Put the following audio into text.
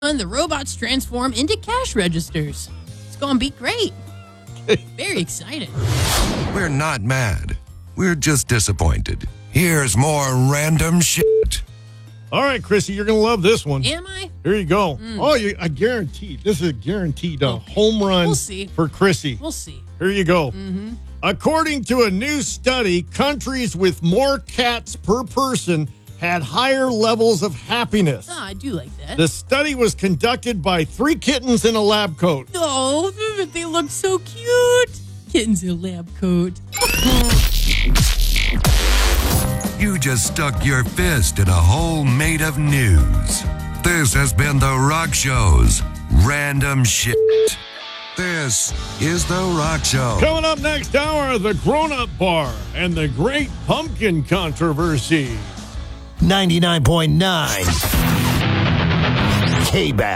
the robots transform into cash registers. It's going to be great. Very excited. We're not mad. We're just disappointed. Here's more random shit. All right, Chrissy, you're going to love this one. Am I? Here you go. I guarantee. This is a guaranteed home run We'll see. for Chrissy. We'll see. Here you go. According to a new study, countries with more cats per person had higher levels of happiness. Oh, I do like that. The study was conducted by 3 kittens in a lab coat. Oh, they look so cute. Kittens in a lab coat. You just stuck your fist in a hole made of news. This has been The Rock Show's Random Shit. This is The Rock Show. Coming up next hour, the Grown-Up Bar and the Great Pumpkin Controversy. 99.9 K-Back.